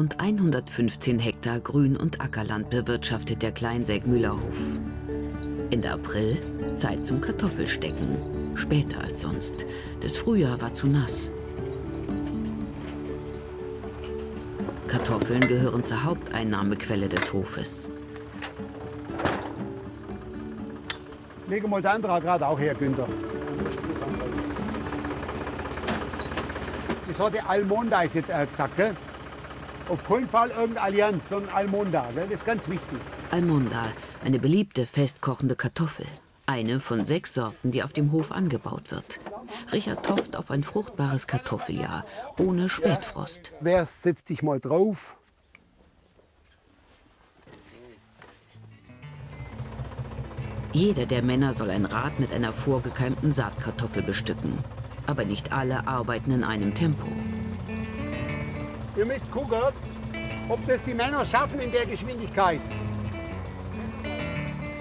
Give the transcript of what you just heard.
rund 115 Hektar Grün- und Ackerland bewirtschaftet der Kleinsäg-Müller-Hof. Ende April Zeit zum Kartoffelstecken. Später als sonst. Das Frühjahr war zu nass. Kartoffeln gehören zur Haupteinnahmequelle des Hofes. Lege mal den Antrag gerade auch her, Günther. Die Sorte Almonda ist jetzt gesagt, gell? Auf keinen Fall irgendeine Allianz, sondern Almonda, gell? Das ist ganz wichtig. Almonda, eine beliebte festkochende Kartoffel. Eine von 6 Sorten, die auf dem Hof angebaut wird. Richard hofft auf ein fruchtbares Kartoffeljahr, ohne Spätfrost. Wer setzt sich mal drauf? Jeder der Männer soll ein Rad mit einer vorgekeimten Saatkartoffel bestücken. Aber nicht alle arbeiten in einem Tempo. Ihr müsst gucken, ob das die Männer schaffen in der Geschwindigkeit.